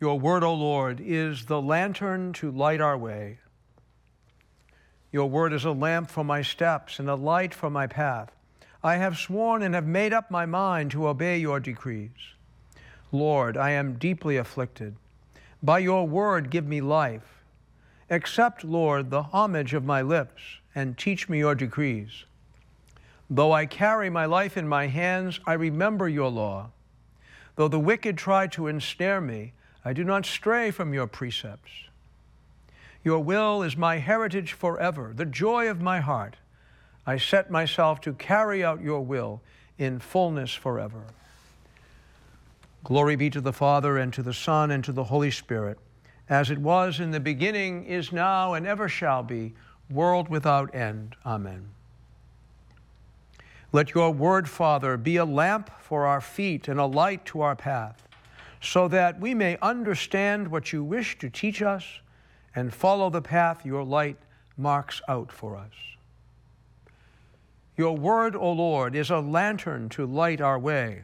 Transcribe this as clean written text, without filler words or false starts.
Your word, O Lord, is the lantern to light our way. Your word is a lamp for my steps and a light for my path. I have sworn and have made up my mind to obey your decrees. Lord, I am deeply afflicted. By your word, give me life. Accept, Lord, the homage of my lips and teach me your decrees. Though I carry my life in my hands, I remember your law. Though the wicked try to ensnare me, I do not stray from your precepts. Your will is my heritage forever, the joy of my heart. I set myself to carry out your will in fullness forever. Glory be to the Father, and to the Son, and to the Holy Spirit, as it was in the beginning, is now, and ever shall be, world without end. Amen. Let your word, Father, be a lamp for our feet and a light to our path, so that we may understand what you wish to teach us and follow the path your light marks out for us. Your word, O Lord, is a lantern to light our way.